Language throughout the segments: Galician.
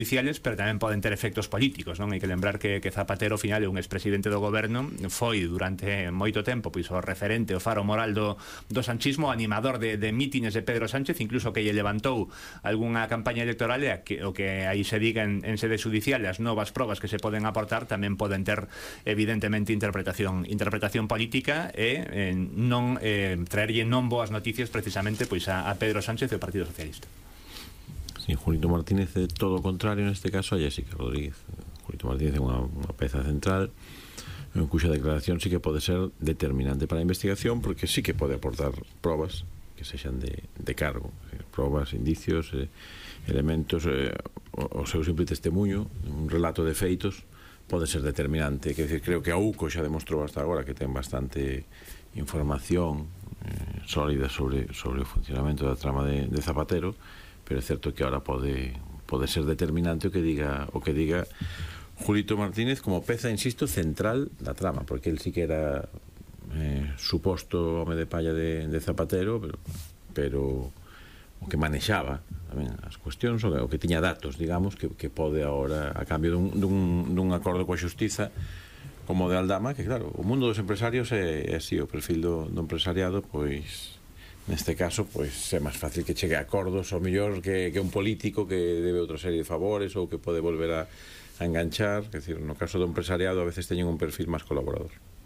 judiciales, pero tamén poden ter efectos políticos, non? Hai que lembrar que Zapatero, ao final, é un expresidente do goberno, foi durante moito tempo pois o referente, o faro moral do sanchismo, animador de mítines de Pedro Sánchez, incluso que lle levantou algunha campaña electoral, e o que aí se diga en sede judicial, as novas probas que se poden aportar tamén poden ter evidentemente interpretación política, e non traerlle non boas noticias precisamente pois a Pedro Sánchez e o Partido Socialista. Sí, Julito Martínez é todo o contrario neste caso a Jéssica Rodríguez. Julito Martínez é unha peza central cuxa declaración sí que pode ser determinante para a investigación, porque sí que pode aportar probas que sexan de cargo, probas, indicios, elementos, o seu simple testemunho, un relato de feitos pode ser determinante. Quer dizer, creo que a UCO xa demostrou hasta agora que ten bastante información sólida sobre o funcionamento da trama de Zapatero, pero é certo que ahora pode ser determinante o que diga Julito Martínez como peza, insisto, central da trama, porque el sí que era suposto home de palla de Zapatero, pero o que manexaba tamén as cuestións, o que tiña datos, digamos, que pode agora, a cambio dun acordo coa xustiza como de Aldama, que claro, o mundo dos empresarios é así, o perfil do empresariado, pois neste caso, pois é máis fácil que chegue a acordos ou mellor que un político que debe outra serie de favores ou que pode volver a enganchar. É dicir, no caso do empresariado a veces teñen un perfil máis colaborador.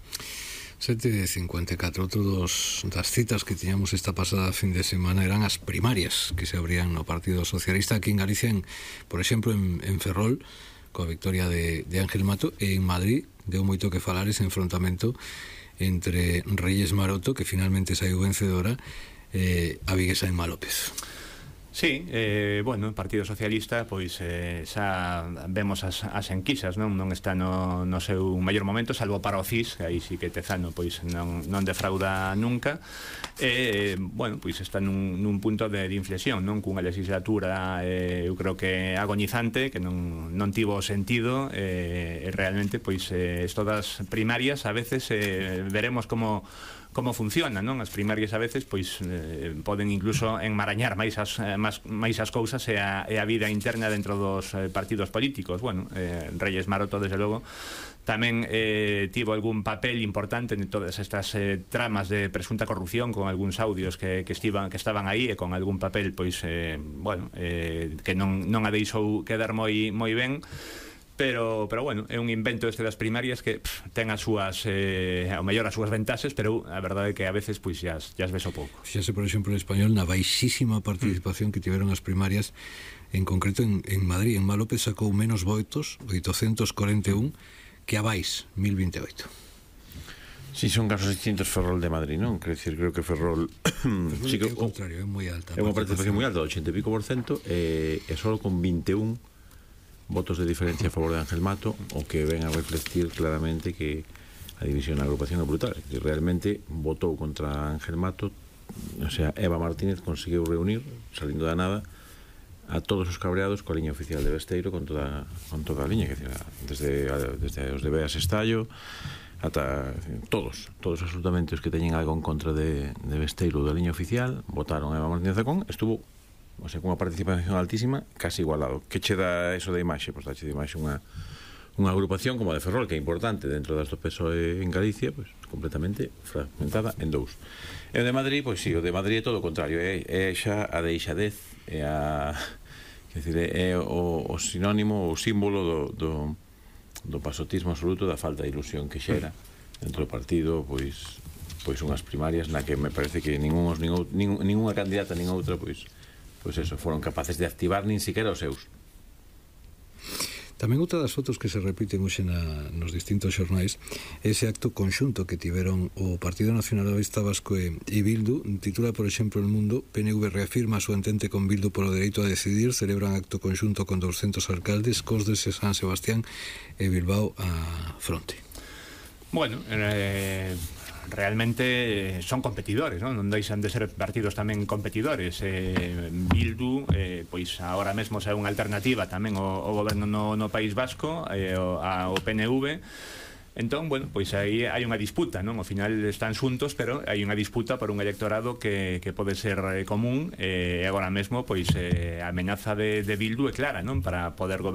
7:54. Outro das citas que tiñamos esta pasada fin de semana eran as primarias que se abrían no Partido Socialista aquí en Galicia, por exemplo en Ferrol, coa victoria de Ángel Mato, e en Madrid deu moito que falar ese enfrontamento entre Reyes Maroto, que finalmente saiu vencedora, a viguesa Emma López. Sí, bueno, o Partido Socialista pois xa vemos as enquisas, non está no seu maior momento, salvo para o CIS, que aí sí que Tezano pois non defrauda nunca. Bueno, pois está nun punto de inflexión, non, cunha legislatura eu creo que agonizante, que non tivo sentido, e realmente pois isto das primarias a veces veremos como funcionan, non? As primarias a veces pois poden incluso enmarañar máis as cousas e a vida interna dentro dos partidos políticos. Bueno, Reyes Maroto, desde logo, tamén tivo algún papel importante en todas estas tramas de presunta corrupción, con algúns audios que estaban aí, e con algún papel pois bueno, que non a deixou quedar moi ben. Pero bueno, é un invento este das primarias que ten as súas ao mellor as súas ventaxes, pero a verdade é que a veces pois xa as ves o pouco. Fíxase, por exemplo, en español, na baixísima participación que tiveron as primarias, en concreto en Madrid. Emma López sacou menos votos, 841, que a Vais, 1028. Si, son casos distintos. Ferrol de Madrid, non? Creo que Ferrol sí que, ao contrario, é moi alta. É unha participación moi alta, 80 e pico por cento, e só con 21 votos de diferencia a favor de Ángel Mato, o que ven a reflectir claramente que a división na agrupación é brutal. Realmente votou contra Ángel Mato, o sea, Eva Martínez conseguiu reunir, salindo da nada, a todos os cabreados coa liña oficial de Besteiro, con toda a liña, que desde os de Beas Estallo ata todos absolutamente os que teñen algo en contra de Besteiro da liña oficial, votaron a Eva Martínez Zacón. Estuvo, o sea, con unha participación altísima, casi igualado. Que che dá eso da imaxe? Pois dache de imaxe unha agrupación como a de Ferrol, que é importante dentro das do PSOE en Galicia, pois completamente fragmentada en dous. E o de Madrid, pois sí, o de Madrid é todo o contrario, é xa a deixadez, é o sinónimo, o símbolo do pasotismo absoluto, da falta de ilusión que xera dentro do partido, pois unhas primarias na que me parece que ningunha candidata nin outra pois eso, foron capaces de activar nin siquiera os seus. Tamén outra das fotos que se repiten hoxe nos distintos xornais, ese acto conxunto que tiveron o Partido Nacionalista Vasco e Bildu. Titula, por exemplo, El Mundo: PNV reafirma a súa entente con Bildu polo dereito a decidir, celebran acto conxunto con 200 alcaldes, Cos de San Sebastián e Bilbao a fronte. Bueno, realmente son competidores, non deixan de ser partidos tamén competidores. Bildu, pois agora mesmo é unha alternativa tamén o goberno no País Vasco, ao PNV, Entón, bueno, pois aí hai unha disputa, non? Ao final están xuntos, pero hai unha disputa por un electorado que pode ser común, e agora mesmo, pois, a amenaza de Bildu é clara, non? Para poder gobernar